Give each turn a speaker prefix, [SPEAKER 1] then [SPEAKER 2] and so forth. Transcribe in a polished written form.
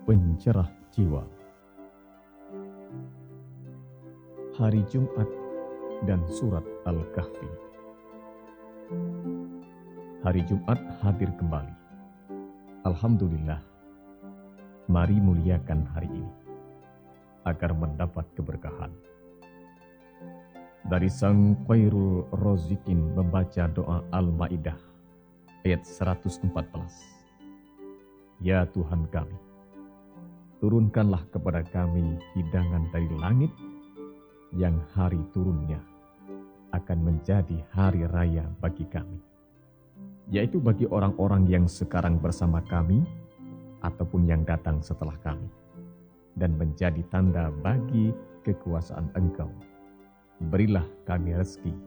[SPEAKER 1] pencerah jiwa. Hari Jumat dan Surat Al-Kahfi. Hari Jumat hadir kembali. Alhamdulillah, mari muliakan hari ini agar mendapat keberkahan. Dari Sang Khairul Razikin membaca doa Al-Maidah ayat 114. Ya Tuhan kami, turunkanlah kepada kami hidangan dari langit yang hari turunnya akan menjadi hari raya bagi kami, yaitu bagi orang-orang yang sekarang bersama kami ataupun yang datang setelah kami, dan menjadi tanda bagi kekuasaan Engkau. Berilah kami rezeki